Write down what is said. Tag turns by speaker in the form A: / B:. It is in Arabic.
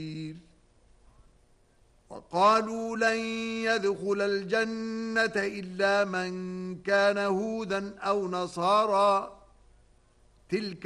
A: وقالوا لن يدخل الجنة إلا من كان هودا أو نصارى تلك